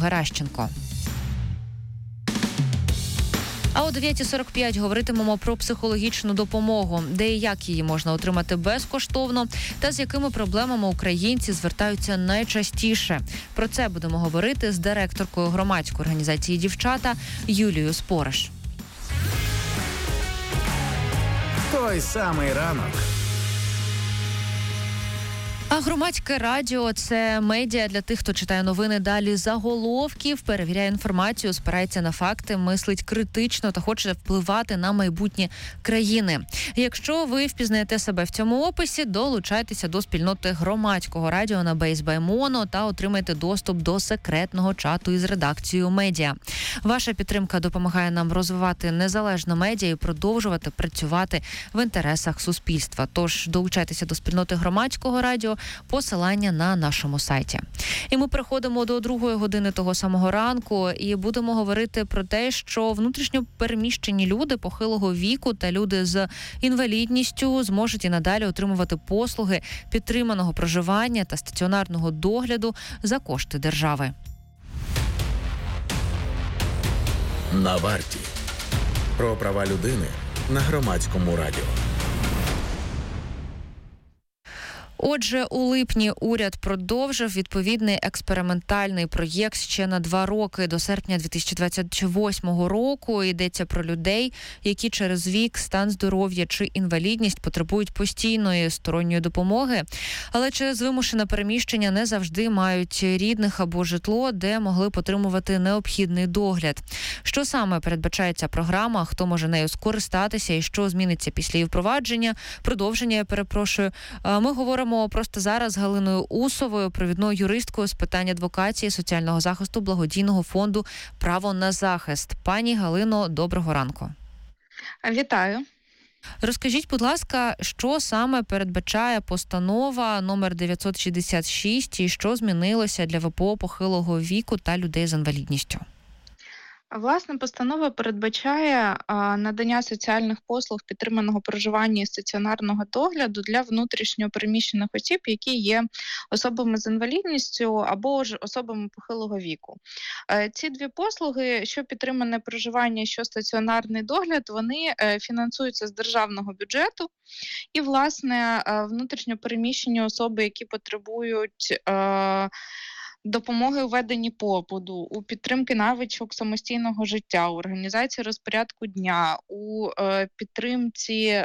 Геращенко. А о 9:45 говоритимемо про психологічну допомогу, де і як її можна отримати безкоштовно та з якими проблемами українці звертаються найчастіше. Про це будемо говорити з директоркою громадської організації «Дівчата» Юлією Спориш. Той самий ранок. А громадське радіо – це медіа для тих, хто читає новини далі заголовків, перевіряє інформацію, спирається на факти, мислить критично та хоче впливати на майбутнє країни. Якщо ви впізнаєте себе в цьому описі, долучайтеся до спільноти громадського радіо на Base by Mono та отримайте доступ до секретного чату із редакцією медіа. Ваша підтримка допомагає нам розвивати незалежне медіа і продовжувати працювати в інтересах суспільства. Тож долучайтеся до спільноти громадського радіо, посилання на нашому сайті. І ми переходимо до 2-ї години того самого ранку і будемо говорити про те, що внутрішньо переміщені люди похилого віку та люди з інвалідністю зможуть і надалі отримувати послуги підтриманого проживання та стаціонарного догляду за кошти держави. На варті. Про права людини на громадському радіо. Отже, у липні уряд продовжив відповідний експериментальний проєкт ще на 2 роки до серпня 2028 року. Йдеться про людей, які через вік, стан здоров'я чи інвалідність потребують постійної сторонньої допомоги, але через вимушене переміщення не завжди мають рідних або житло, де могли б отримувати необхідний догляд. Що саме передбачає ця програма, хто може нею скористатися і що зміниться після її впровадження, продовження, ми говоримо просто зараз з Галиною Усовою, провідною юристкою з питань адвокації, соціального захисту благодійного фонду «Право на захист». Пані Галино, доброго ранку. Вітаю. Розкажіть, будь ласка, що саме передбачає постанова номер 966 і що змінилося для ВПО похилого віку та людей з інвалідністю? Власне, постанова передбачає надання соціальних послуг підтриманого проживання і стаціонарного догляду для внутрішньо переміщених осіб, які є особами з інвалідністю або ж особами похилого віку. Ці 2 послуги, що підтримане проживання, що стаціонарний догляд, вони фінансуються з державного бюджету. І, власне, внутрішньо переміщені особи, які потребують допомоги у веденні побуту, у підтримки навичок самостійного життя, у організації розпорядку дня, у підтримці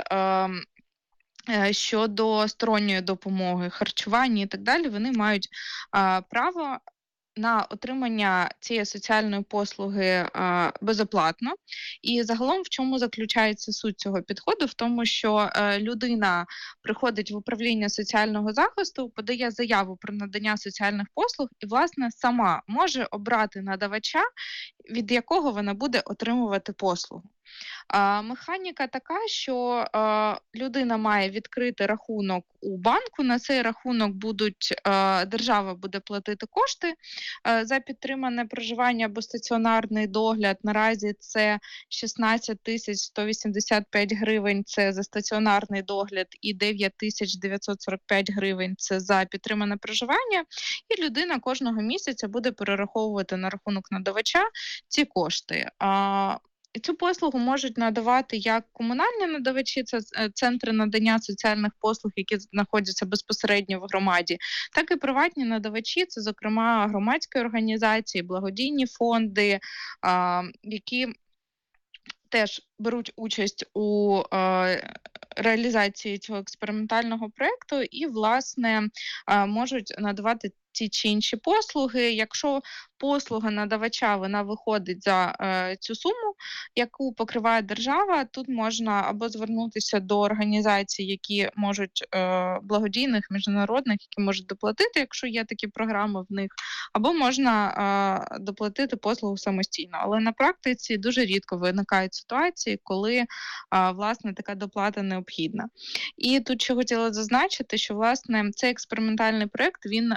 щодо сторонньої допомоги, харчування і так далі, вони мають право на отримання цієї соціальної послуги безоплатно. І загалом в чому заключається суть цього підходу? В тому, що людина приходить в управління соціального захисту, подає заяву про надання соціальних послуг і, власне, сама може обрати надавача, від якого вона буде отримувати послугу. Механіка така, що людина має відкрити рахунок у банку, на цей рахунок держава буде платити кошти за підтримане проживання або стаціонарний догляд. Наразі це 16 185 гривень – це за стаціонарний догляд і 9 945 гривень – це за підтримане проживання. І людина кожного місяця буде перераховувати на рахунок надавача ці кошти. І цю послугу можуть надавати як комунальні надавачі, це центри надання соціальних послуг, які знаходяться безпосередньо в громаді, так і приватні надавачі, це, зокрема, громадські організації, благодійні фонди, які теж беруть участь у реалізації цього експериментального проєкту і, власне, можуть надавати ті чи інші послуги. Якщо послуга надавача, вона виходить за цю суму, яку покриває держава, тут можна або звернутися до організацій, які можуть благодійних, міжнародних, які можуть доплатити, якщо є такі програми в них, або можна доплатити послугу самостійно. Але на практиці дуже рідко виникають ситуації, коли, власне, така доплата необхідна. І тут ще хотіла зазначити, що, власне, цей експериментальний проєкт, він буде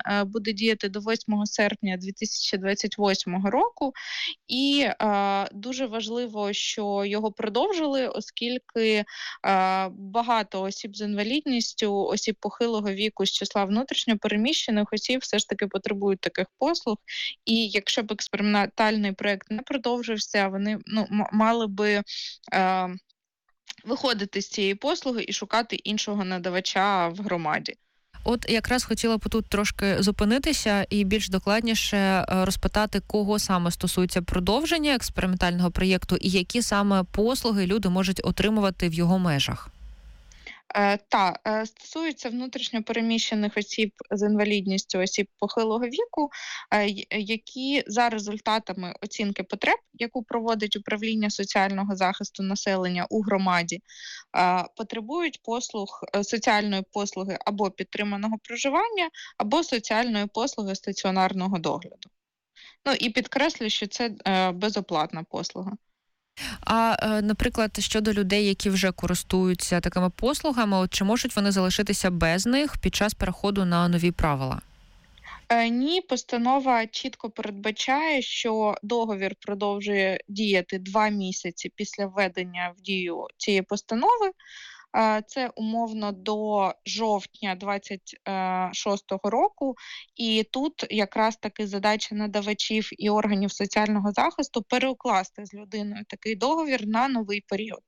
буде діяти до 8 серпня 2028 року. І дуже важливо, що його продовжили, оскільки багато осіб з інвалідністю, осіб похилого віку з числа внутрішньо переміщених осіб все ж таки потребують таких послуг. І якщо б експериментальний проект не продовжився, вони мали би виходити з цієї послуги і шукати іншого надавача в громаді. От якраз хотіла б тут трошки зупинитися і більш докладніше розпитати, кого саме стосується продовження експериментального проєкту і які саме послуги люди можуть отримувати в його межах. Стосується внутрішньо переміщених осіб з інвалідністю, осіб похилого віку, які за результатами оцінки потреб, яку проводить управління соціального захисту населення у громаді, потребують соціальної послуги або підтриманого проживання, або соціальної послуги стаціонарного догляду. І підкреслю, що це безоплатна послуга. А, наприклад, щодо людей, які вже користуються такими послугами, чи можуть вони залишитися без них під час переходу на нові правила? Ні, постанова чітко передбачає, що договір продовжує діяти 2 місяці після введення в дію цієї постанови. Це умовно до жовтня 26-го року. І тут якраз таки задача надавачів і органів соціального захисту переукласти з людиною такий договір на новий період.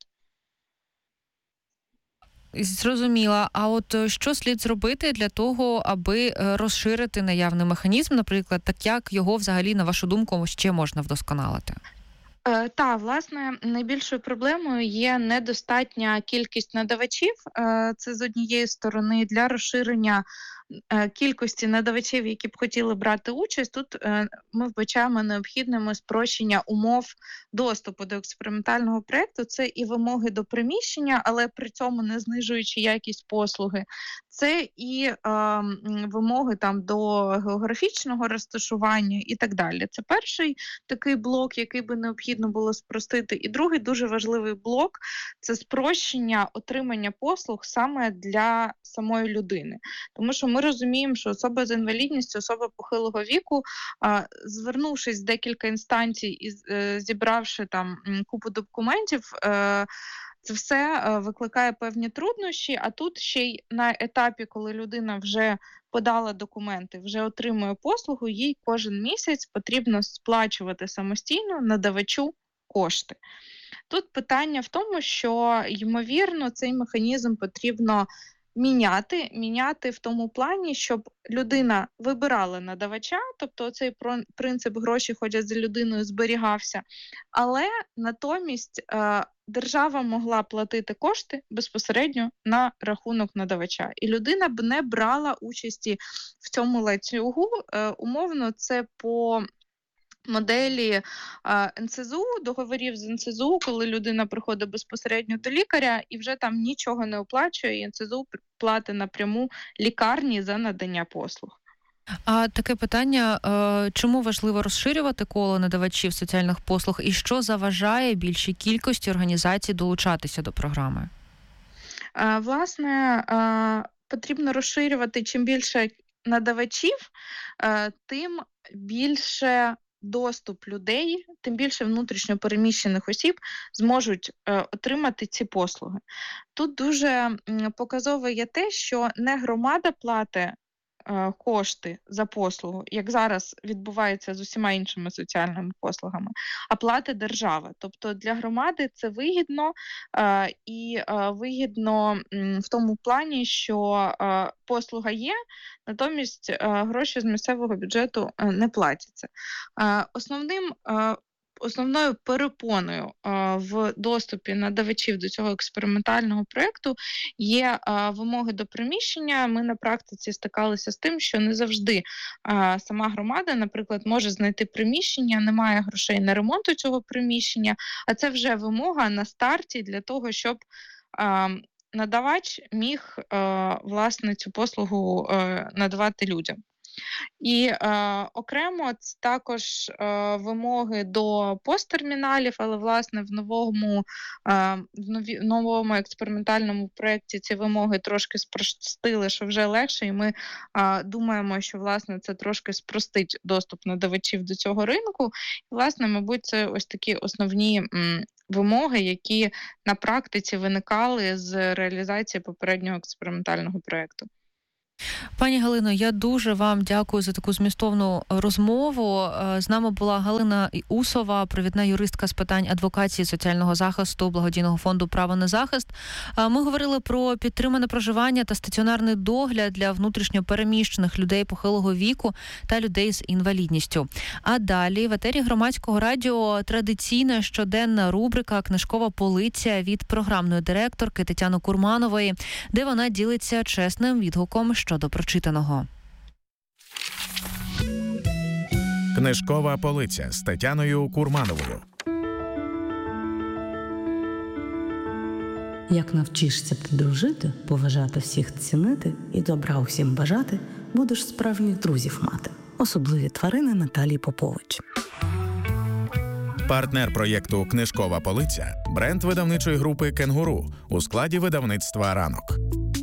Зрозуміла. А от що слід зробити для того, аби розширити наявний механізм, наприклад, так як його взагалі, на вашу думку, ще можна вдосконалити? Власне, найбільшою проблемою є недостатня кількість надавачів. Це з однієї сторони для розширення кількості надавачів, які б хотіли брати участь. Тут ми вбачаємо необхідними спрощення умов доступу до експериментального проєкту. Це і вимоги до приміщення, але при цьому не знижуючи якість послуги. Це і вимоги до географічного розташування і так далі. Це перший такий блок, який би необхідно було спростити. І другий дуже важливий блок – це спрощення отримання послуг саме для самої людини. Тому що ми розуміємо, що особа з інвалідністю, особа похилого віку, звернувшись в декілька інстанцій і зібравши купу документів, це все викликає певні труднощі, а тут ще й на етапі, коли людина вже подала документи, вже отримує послугу, їй кожен місяць потрібно сплачувати самостійно надавачу кошти. Тут питання в тому, що, ймовірно, цей механізм потрібно міняти в тому плані, щоб людина вибирала надавача, тобто цей принцип «гроші ходять за людиною» зберігався, але натомість держава могла платити кошти безпосередньо на рахунок надавача. І людина б не брала участі в цьому ланцюгу. Умовно, це по моделі НСЗУ, договорів з НСЗУ, коли людина приходить безпосередньо до лікаря і вже там нічого не оплачує, і НСЗУ платить напряму лікарні за надання послуг. А таке питання, чому важливо розширювати коло надавачів соціальних послуг і що заважає більшій кількості організацій долучатися до програми? Власне, потрібно розширювати, чим більше надавачів, тим більше доступ людей, тим більше внутрішньо переміщених осіб зможуть отримати ці послуги. Тут дуже показово є те, що не громада платить кошти за послугу, як зараз відбувається з усіма іншими соціальними послугами, а платить держава. Тобто для громади це вигідно і вигідно в тому плані, що послуга є, натомість гроші з місцевого бюджету не платяться. Основною перепоною в доступі надавачів до цього експериментального проєкту є вимоги до приміщення. Ми на практиці стикалися з тим, що не завжди сама громада, наприклад, може знайти приміщення, немає грошей на ремонт цього приміщення, а це вже вимога на старті для того, щоб надавач міг, власне, цю послугу надавати людям. І окремо це також вимоги до посттерміналів, але, власне, в новому експериментальному проєкті ці вимоги трошки спростили, що вже легше, і ми думаємо, що, власне, це трошки спростить доступ надавачів до цього ринку. І, власне, мабуть, це ось такі основні вимоги, які на практиці виникали з реалізації попереднього експериментального проєкту. Пані Галино, я дуже вам дякую за таку змістовну розмову. З нами була Галина Усова, провідна юристка з питань адвокації, соціального захисту, благодійного фонду «Право на захист». Ми говорили про підтримане проживання та стаціонарний догляд для внутрішньо переміщених людей похилого віку та людей з інвалідністю. А далі в етері Громадського радіо традиційна щоденна рубрика «Книжкова полиця» від програмної директорки Тетяни Курманової, де вона ділиться чесним відгуком щодо прочитаного. Книжкова полиця з Тетяною Курмановою. Як навчишся ти дружити, поважати всіх цінити і добра усім бажати, будеш справжніх друзів мати. Особливі тварини Наталії Попович. Партнер проєкту «Книжкова полиця» – бренд видавничої групи «Кенгуру» у складі видавництва «Ранок».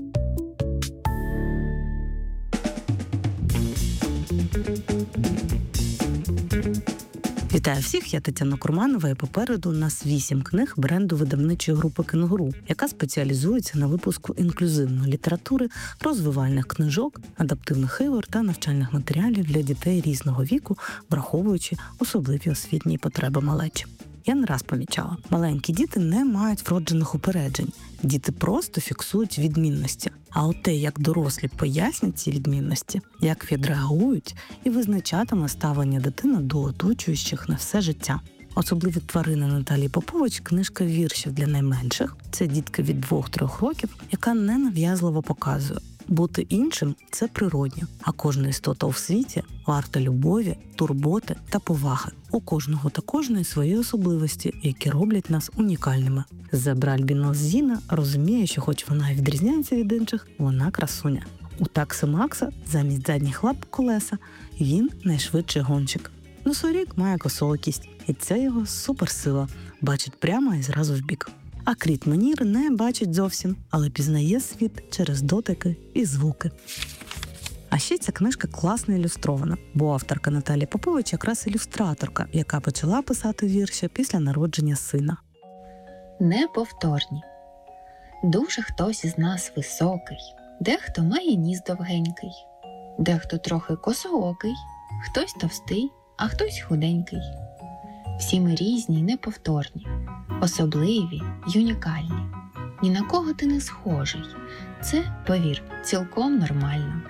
Вітаю всіх, я Тетяна Курманова, і попереду у нас 8 книг бренду видавничої групи «Кенгуру», яка спеціалізується на випуску інклюзивної літератури, розвивальних книжок, адаптивних ігор та навчальних матеріалів для дітей різного віку, враховуючи особливі освітні потреби малечі. Я не раз помічала, маленькі діти не мають вроджених упереджень. Діти просто фіксують відмінності. А от те, як дорослі пояснять ці відмінності, як відреагують, і визначатиме ставлення дитини до оточуючих на все життя. Особливі тварини Наталії Попович – книжка віршів для найменших. Це дітки від 2-3 років, яка ненав'язливо показує. Бути іншим – це природньо, а кожна істота у світі варта любові, турботи та поваги. У кожного та кожної свої особливості, які роблять нас унікальними. Зебра альбінос Зіна розуміє, що хоч вона і відрізняється від інших, вона красуня. У такси Макса замість задніх лап колеса, він найшвидший гонщик. Носоріг має косоокість, і це його суперсила – бачить прямо і зразу в бік. А кріт Менір не бачить зовсім, але пізнає світ через дотики і звуки. А ще ця книжка класно ілюстрована, бо авторка Наталія Попович якраз ілюстраторка, яка почала писати вірші після народження сина. Неповторні. Дуже хтось із нас високий, дехто має ніс довгенький, дехто трохи косоокий, хтось товстий, а хтось худенький. Всі ми різні й неповторні, особливі й унікальні. Ні на кого ти не схожий. Це, повір, цілком нормально.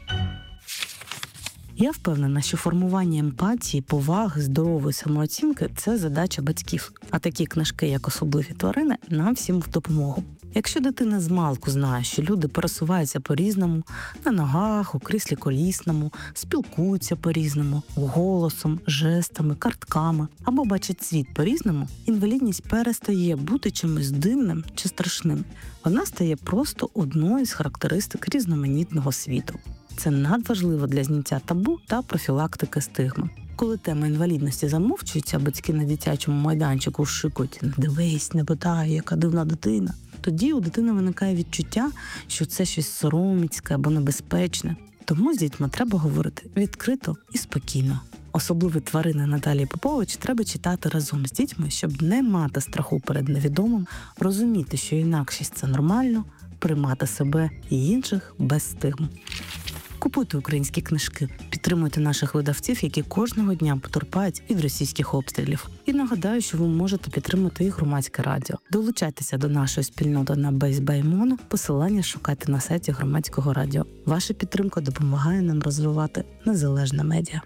Я впевнена, що формування емпатії, поваги, здорової самооцінки – це задача батьків. А такі книжки, як «Особливі тварини», нам всім в допомогу. Якщо дитина змалку знає, що люди пересуваються по-різному, на ногах, у кріслі колісному, спілкуються по-різному, голосом, жестами, картками, або бачать світ по-різному, інвалідність перестає бути чимось дивним чи страшним. Вона стає просто одною з характеристик різноманітного світу. Це надважливо для зняття табу та профілактики стигми. Коли тема інвалідності замовчується, батьки на дитячому майданчику шикуть «Не дивись, не питай, яка дивна дитина», тоді у дитини виникає відчуття, що це щось сороміцьке або небезпечне. Тому з дітьми треба говорити відкрито і спокійно. «Особливі тварини» Наталії Попович треба читати разом з дітьми, щоб не мати страху перед невідомим, розуміти, що інакшість – це нормально, приймати себе і інших без стигму. Купуйте українські книжки, підтримуйте наших видавців, які кожного дня потерпають від російських обстрілів. І нагадаю, що ви можете підтримати і Громадське радіо. Долучайтеся до нашої спільноти на Бейсбаймону, посилання шукайте на сайті Громадського радіо. Ваша підтримка допомагає нам розвивати незалежне медіа.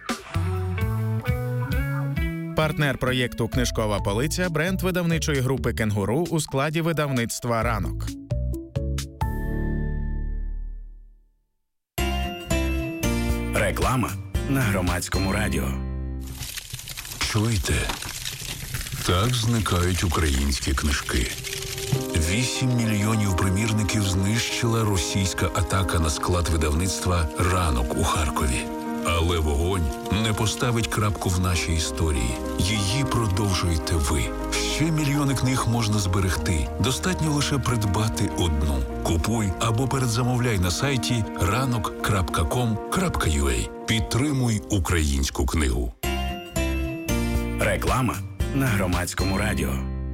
Партнер проєкту «Книжкова полиця» – бренд видавничої групи «Кенгуру» у складі видавництва «Ранок». Реклама на Громадському радіо. Чуєте? Так зникають українські книжки. 8 мільйонів примірників знищила російська атака на склад видавництва «Ранок» у Харкові. Але вогонь не поставить крапку в нашій історії. Її продовжуєте ви. Ще мільйони книг можна зберегти. Достатньо лише придбати одну. Купуй або передзамовляй на сайті ranok.com.ua. Підтримуй українську книгу. Реклама на Громадському радіо.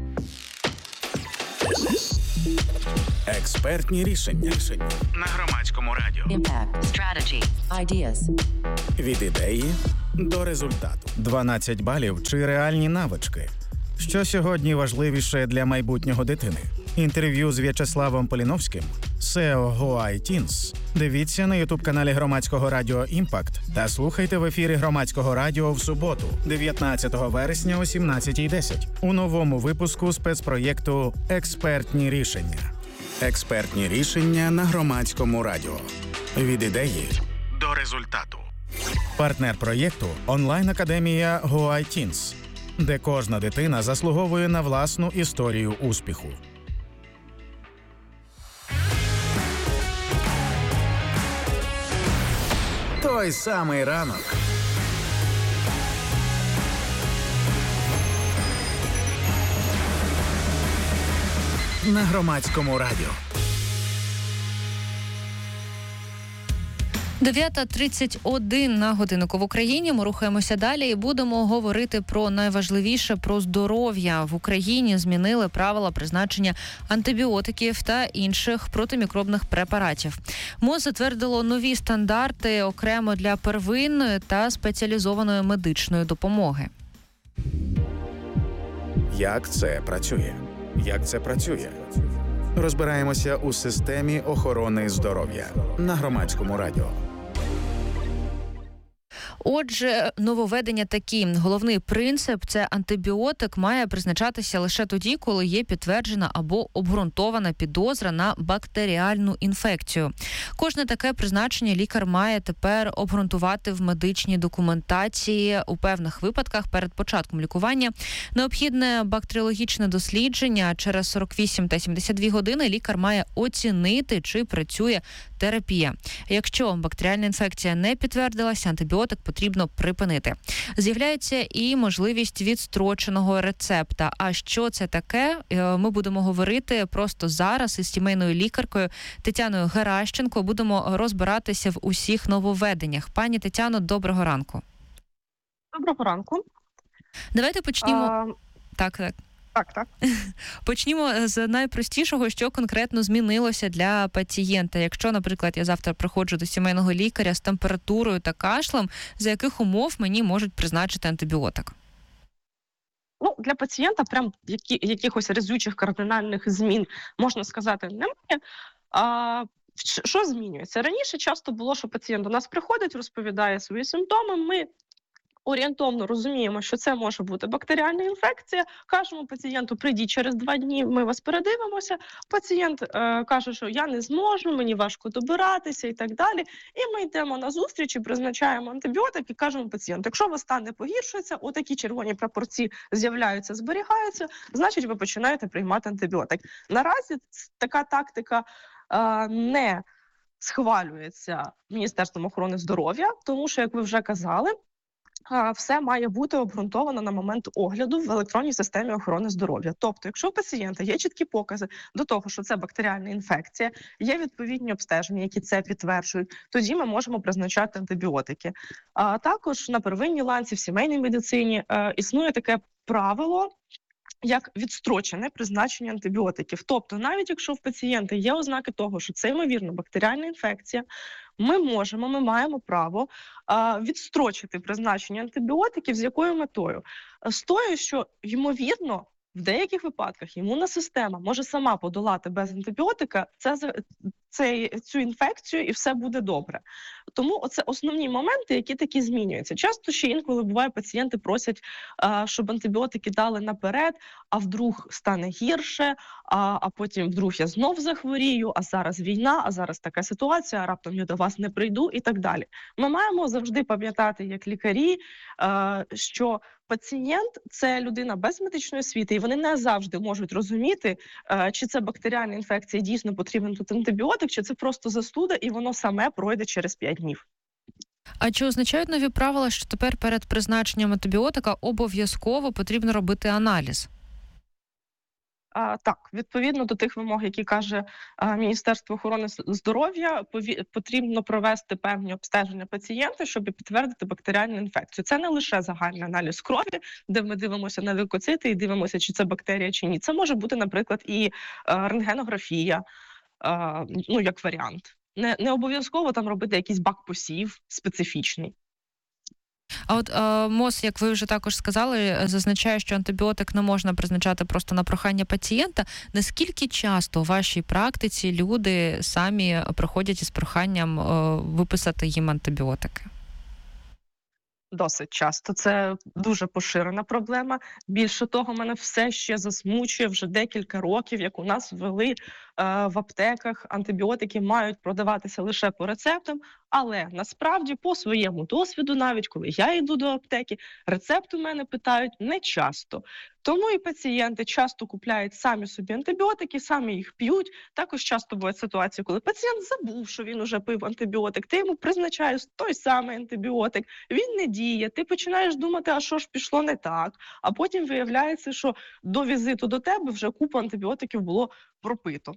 Експертні рішення На Громадському радіо. Impact, strategy, ideas. від ідеї до результату. 12 балів чи реальні навички. Що сьогодні важливіше для майбутнього дитини? Інтерв'ю з В'ячеславом Поліновським, SEO Go iTeens. Дивіться на ютуб-каналі Громадського радіо «Імпакт» та слухайте в ефірі Громадського радіо в суботу, 19 вересня о 17:10 у новому випуску спецпроєкту «Експертні рішення». Експертні рішення на Громадському радіо. Від ідеї До результату. Партнер проєкту – онлайн-академія Go iTeens, де кожна дитина заслуговує на власну історію успіху. Той самий ранок. На Громадському радіо. 9:31 на годиннику в Україні. Ми рухаємося далі і будемо говорити про найважливіше, про здоров'я. В Україні змінили правила призначення антибіотиків та інших протимікробних препаратів. МОЗ затвердило нові стандарти окремо для первинної та спеціалізованої медичної допомоги. Як це працює? Як це працює? Розбираємося у системі охорони здоров'я на Громадському радіо. Отже, нововведення такі. Головний принцип – це антибіотик має призначатися лише тоді, коли є підтверджена або обґрунтована підозра на бактеріальну інфекцію. Кожне таке призначення лікар має тепер обґрунтувати в медичній документації. У певних випадках перед початком лікування необхідне бактеріологічне дослідження. Через 48 та 72 години лікар має оцінити, чи працює терапія. Якщо бактеріальна інфекція не підтвердилася, антибіотик потрібно припинити. З'являється і можливість відстроченого рецепта. А що це таке? Ми будемо говорити просто зараз із сімейною лікаркою Тетяною Геращенко. Будемо розбиратися в усіх нововведеннях. Пані Тетяно, доброго ранку. Доброго ранку. Давайте почнімо. Так. Так. Почнімо з найпростішого, що конкретно змінилося для пацієнта. Якщо, наприклад, я завтра приходжу до сімейного лікаря з температурою та кашлем, за яких умов мені можуть призначити антибіотик? Для пацієнта прям якихось разючих кардинальних змін, можна сказати, немає. Що змінюється? Раніше часто було, що пацієнт до нас приходить, розповідає свої симптоми, ми орієнтовно розуміємо, що це може бути бактеріальна інфекція. Кажемо пацієнту, прийдіть через 2 дні, ми вас передивимося. Пацієнт каже, що я не зможу, мені важко добиратися і так далі. І ми йдемо на зустріч і призначаємо антибіотик і кажемо пацієнту, якщо у вас стан не погіршується, отакі червоні прапорці з'являються, зберігаються, значить ви починаєте приймати антибіотик. Наразі така тактика не схвалюється Міністерством охорони здоров'я, тому що, як ви вже казали, все має бути обґрунтовано на момент огляду в електронній системі охорони здоров'я. Тобто, якщо у пацієнта є чіткі покази до того, що це бактеріальна інфекція, є відповідні обстеження, які це підтверджують, тоді ми можемо призначати антибіотики. А також на первинній ланці в сімейній медицині існує таке правило, як відстрочене призначення антибіотиків. Тобто, навіть якщо в пацієнта є ознаки того, що це, ймовірно, бактеріальна інфекція, ми маємо право відстрочити призначення антибіотиків. З якою метою? З тою, що, ймовірно, в деяких випадках імунна система може сама подолати без антибіотика цю інфекцію, і все буде добре. Тому оце основні моменти, які такі змінюються. Часто ще інколи буває, пацієнти просять, щоб антибіотики дали наперед, а вдруг стане гірше, а потім вдруг я знов захворію, а зараз війна, а зараз така ситуація, а раптом я до вас не прийду і так далі. Ми маємо завжди пам'ятати, як лікарі, що пацієнт – це людина без медичної освіти, і вони не завжди можуть розуміти, чи це бактеріальна інфекція, дійсно потрібен тут антибіотик, чи це просто застуда, і воно саме пройде через 5 днів. А чи означають нові правила, що тепер перед призначенням антибіотика обов'язково потрібно робити аналіз? Так, відповідно до тих вимог, які каже Міністерство охорони здоров'я, потрібно провести певні обстеження пацієнта, щоб підтвердити бактеріальну інфекцію. Це не лише загальний аналіз крові, де ми дивимося на лейкоцити і дивимося, чи це бактерія, чи ні. Це може бути, наприклад, і рентгенографія, як варіант. Не обов'язково там робити якийсь бак-посів специфічний. А от МОЗ, як ви вже також сказали, зазначає, що антибіотик не можна призначати просто на прохання пацієнта. Наскільки часто у вашій практиці люди самі приходять із проханням виписати їм антибіотики? Досить часто. Це дуже поширена проблема. Більше того, мене все ще засмучує вже декілька років, як у нас ввели в аптеках антибіотики мають продаватися лише по рецептам, але насправді по своєму досвіду, навіть коли я йду до аптеки, рецепт у мене питають не часто. Тому і пацієнти часто купляють самі собі антибіотики, самі їх п'ють. Також часто бувають ситуації, коли пацієнт забув, що він уже пив антибіотик, ти йому призначаєш той самий антибіотик, він не діє, ти починаєш думати, а що ж пішло не так, а потім виявляється, що до візиту до тебе вже купу антибіотиків було пропито.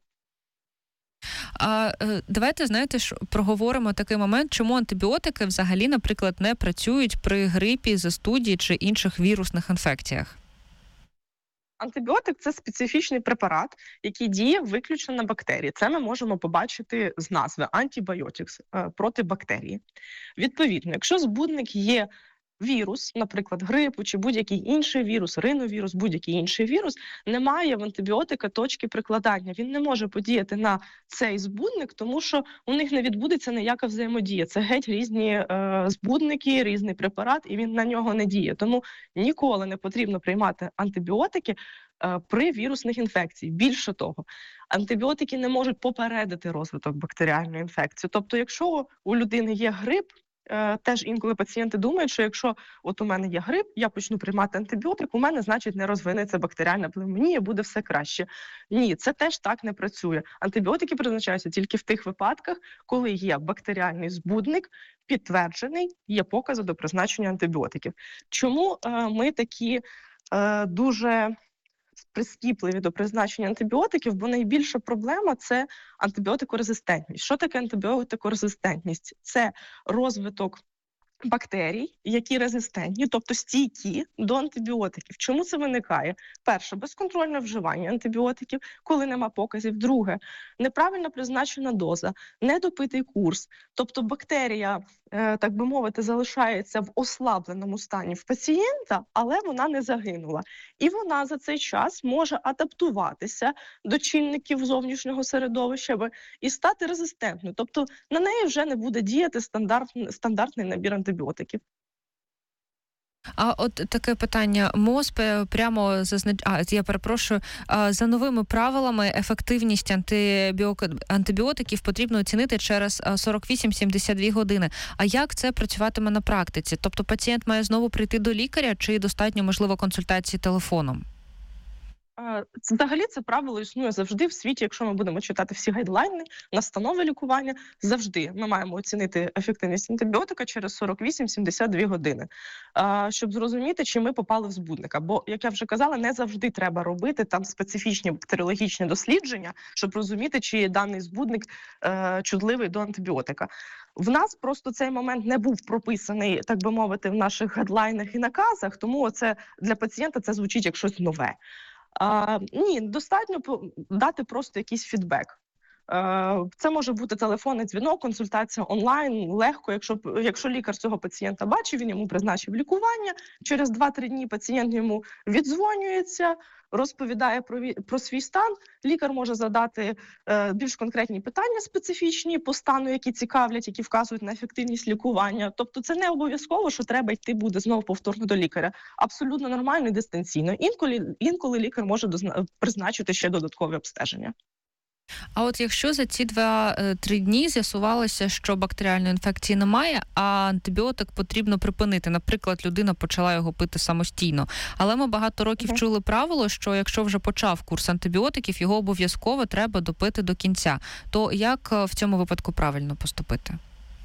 Давайте, проговоримо такий момент, чому антибіотики взагалі, наприклад, не працюють при грипі, застуді чи інших вірусних інфекціях. Антибіотик – це специфічний препарат, який діє виключно на бактерії. Це ми можемо побачити з назви «антибіотикс» – проти бактерії. Відповідно, якщо збудник є вірус, наприклад, грипу чи будь-який інший вірус, риновірус, будь-який інший вірус, немає в антибіотика точки прикладання. Він не може подіяти на цей збудник, тому що у них не відбудеться ніяка взаємодія. Це геть різні збудники, різний препарат, і він на нього не діє. Тому ніколи не потрібно приймати антибіотики при вірусних інфекціях. Більше того, антибіотики не можуть попередити розвиток бактеріальної інфекції. Тобто, якщо у людини є грип, теж інколи пацієнти думають, що якщо от у мене є грип, я почну приймати антибіотик, у мене, значить, не розвинеться бактеріальна пневмонія, буде все краще. Ні, це теж так не працює. Антибіотики призначаються тільки в тих випадках, коли є бактеріальний збудник, підтверджений, є покази до призначення антибіотиків. Чому ми такі дуже прискіпливі до призначення антибіотиків, бо найбільша проблема – це антибіотикорезистентність. Що таке антибіотикорезистентність? Це розвиток бактерій, які резистентні, тобто стійкі до антибіотиків. Чому це виникає? Перше, безконтрольне вживання антибіотиків, коли нема показів. Друге, неправильно призначена доза, недопитий курс. Тобто бактерія, так би мовити, залишається в ослабленому стані в пацієнта, але вона не загинула. І вона за цей час може адаптуватися до чинників зовнішнього середовища і стати резистентною. Тобто на неї вже не буде діяти стандартний набір антибіотиків. А от таке питання. МОЗ прямо за новими правилами ефективність антибіотиків потрібно оцінити через 48-72 години. А як це працюватиме на практиці? Тобто пацієнт має знову прийти до лікаря чи достатньо, можливо, консультації телефоном? Взагалі це правило існує завжди в світі, якщо ми будемо читати всі гайдлайни, настанови лікування, завжди ми маємо оцінити ефективність антибіотика через 48-72 години, щоб зрозуміти, чи ми попали в збудника. Бо, як я вже казала, не завжди треба робити там специфічні бактеріологічні дослідження, щоб розуміти, чи даний збудник чутливий до антибіотика. В нас просто цей момент не був прописаний, так би мовити, в наших гайдлайнах і наказах, тому це для пацієнта це звучить як щось нове. Ні, достатньо дати просто якийсь фідбек. Це може бути телефонний дзвінок, консультація онлайн, легко. Якщо лікар цього пацієнта бачив, він йому призначив лікування, через 2-3 дні пацієнт йому віддзвонюється, розповідає про свій стан, лікар може задати більш конкретні питання специфічні по стану, які цікавлять, які вказують на ефективність лікування. Тобто це не обов'язково, що треба йти буде знову повторно до лікаря. Абсолютно нормально і дистанційно. Інколи лікар може призначити ще додаткові обстеження. А от якщо за ці 2-3 дні з'ясувалося, що бактеріальної інфекції немає, а антибіотик потрібно припинити, наприклад, людина почала його пити самостійно, але ми багато років чули правило, що якщо вже почав курс антибіотиків, його обов'язково треба допити до кінця. То як в цьому випадку правильно поступити?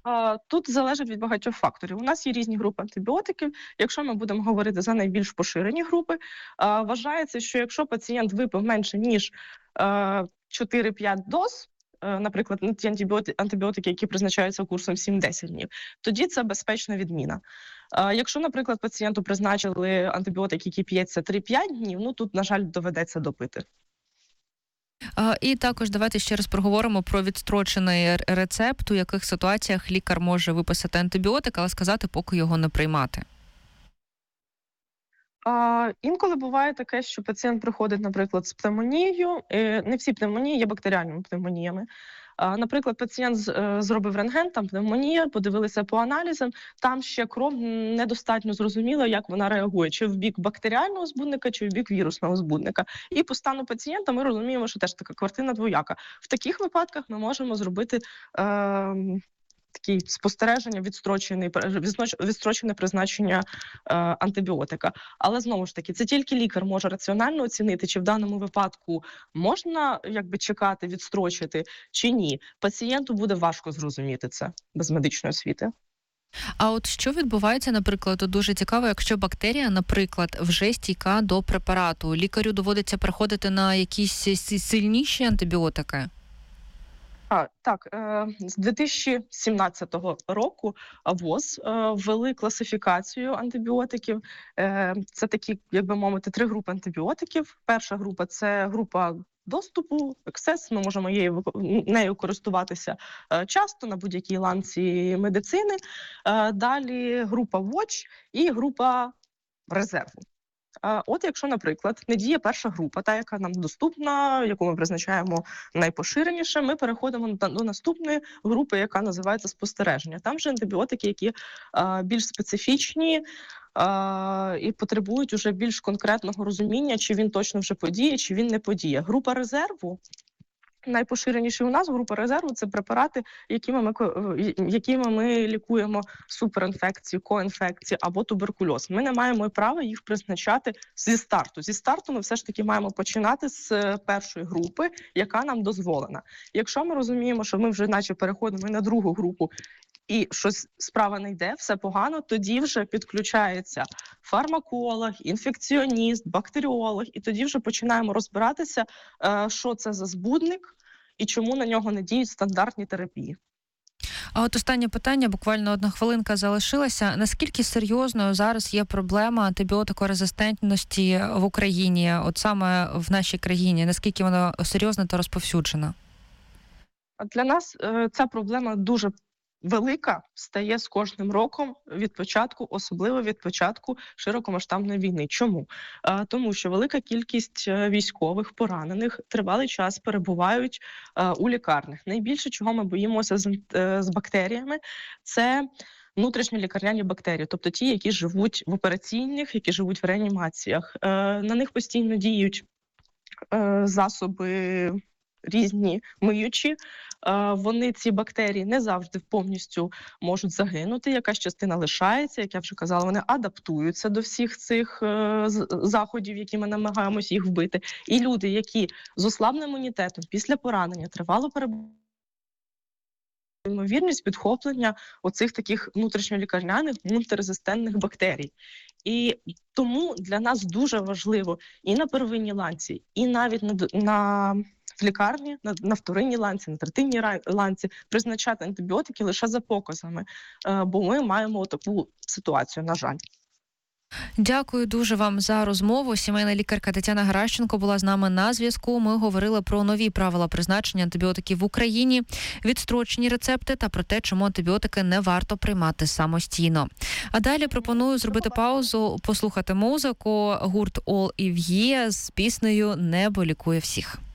Тут залежить від багатьох факторів. У нас є різні групи антибіотиків. Якщо ми будемо говорити за найбільш поширені групи, вважається, що якщо пацієнт випив менше, ніж 4-5 доз, наприклад, ті антибіотики, які призначаються курсом 7-10 днів, тоді це безпечна відміна. Якщо, наприклад, пацієнту призначили антибіотик, який п'ється 3-5 днів, ну тут, на жаль, доведеться допити. І також давайте ще раз проговоримо про відстрочений рецепт, у яких ситуаціях лікар може виписати антибіотик, але сказати, поки його не приймати. Інколи буває таке, що пацієнт приходить, наприклад, з пневмонією. Не всі пневмонії є бактеріальними пневмоніями. Наприклад, пацієнт зробив рентген, там пневмонія, подивилися по аналізам, там ще кров недостатньо зрозуміла, як вона реагує, чи в бік бактеріального збудника, чи в бік вірусного збудника. І по стану пацієнта ми розуміємо, що теж така картина двояка. В таких випадках ми можемо зробити такі спостереження, відстрочене призначення антибіотика. Але, знову ж таки, це тільки лікар може раціонально оцінити, чи в даному випадку можна чекати, відстрочити, чи ні. Пацієнту буде важко зрозуміти це без медичної освіти. А от що відбувається, наприклад, дуже цікаво, якщо бактерія, наприклад, вже стійка до препарату, лікарю доводиться переходити на якісь сильніші антибіотики? Так, з 2017 року ВОЗ ввели класифікацію антибіотиків. Це такі, як би мовити, 3 групи антибіотиків. Перша група – це група доступу, ексес, ми можемо нею користуватися часто на будь-якій ланці медицини. Далі група ВОЧ і група резерву. От якщо, наприклад, не діє перша група, та, яка нам доступна, яку ми призначаємо найпоширеніше, ми переходимо до наступної групи, яка називається спостереження. Там же антибіотики, які більш специфічні і потребують уже більш конкретного розуміння, чи він точно вже подіє, чи він не подіє. Група найпоширеніші у нас група резерву – це препарати, якими ми лікуємо суперінфекції, коінфекції або туберкульоз. Ми не маємо права їх призначати зі старту. Зі старту ми все ж таки маємо починати з першої групи, яка нам дозволена. Якщо ми розуміємо, що ми вже наче переходимо на другу групу, і щось справа не йде, все погано, тоді вже підключається фармаколог, інфекціоніст, бактеріолог, і тоді вже починаємо розбиратися, що це за збудник і чому на нього не діють стандартні терапії. А от останнє питання, буквально 1 хвилинка залишилася. Наскільки серйозною зараз є проблема антибіотикорезистентності в Україні, от саме в нашій країні? Наскільки вона серйозна та розповсюджена? Для нас ця проблема дуже велика стає з кожним роком особливо від початку широкомасштабної війни. Чому? Тому що велика кількість військових, поранених, тривалий час перебувають у лікарнях. Найбільше, чого ми боїмося з бактеріями, це внутрішні лікарняні бактерії, тобто ті, які живуть в операційних, які живуть в реанімаціях. На них постійно діють засоби різні миючі, ці бактерії не завжди повністю можуть загинути, якась частина лишається, як я вже казала, вони адаптуються до всіх цих заходів, які ми намагаємось їх вбити. І люди, які з ослабленим імунітетом після поранення тривало перебувають, ймовірність підхоплення оцих таких внутрішньолікарняних мультирезистентних бактерій. І тому для нас дуже важливо і на первинній ланці, і навіть в лікарні, на вторинній ланці, на третинній ланці призначати антибіотики лише за показами, бо ми маємо таку ситуацію, на жаль. Дякую дуже вам за розмову. Сімейна лікарка Тетяна Геращенко була з нами на зв'язку. Ми говорили про нові правила призначення антибіотиків в Україні, відстрочені рецепти та про те, чому антибіотики не варто приймати самостійно. А далі пропоную зробити паузу, послухати музику. Гурт All Ів'є з піснею «Небо лікує всіх».